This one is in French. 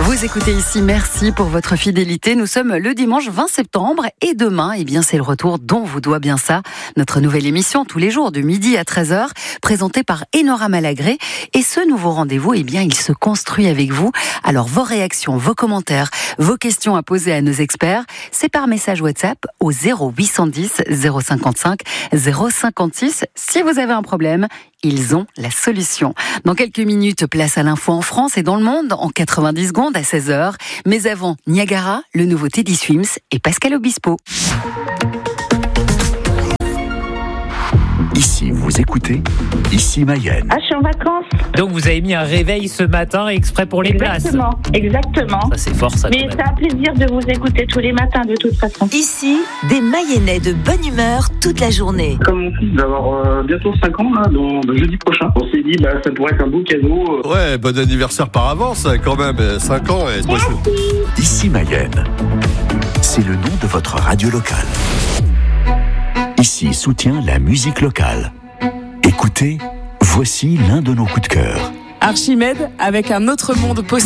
Vous écoutez ici, merci pour votre fidélité. Nous sommes le dimanche 20 septembre et demain, c'est le retour dont vous doit bien ça. Notre nouvelle émission tous les jours de midi à 13h, présentée par Enora Malagré. Et ce nouveau rendez-vous, il se construit avec vous. Alors vos réactions, vos commentaires, vos questions à poser à nos experts, c'est par message WhatsApp au 0810 055 056. Si vous avez un problème, ils ont la solution. Dans quelques minutes, place à l'info en France et dans le monde en 90 secondes à 16h. Mais avant, Niagara, le nouveau Teddy Swims et Pascal Obispo. Ici, vous écoutez, ici Mayenne. Ah, je suis en vacances. Donc vous avez mis un réveil ce matin exprès pour les places. Exactement. Ça c'est fort ça. Mais c'est un plaisir de vous écouter tous les matins de toute façon. Ici, des Mayennais de bonne humeur toute la journée. Comme mon fils va avoir bientôt 5 ans, là, jeudi prochain. On s'est dit, ça pourrait être un beau cadeau. Ouais, bon anniversaire par avance, quand même, 5 ans. Ici Mayenne, c'est le nom de votre radio locale. Ici soutient la musique locale. Écoutez, voici l'un de nos coups de cœur. Archimède avec un autre monde possible.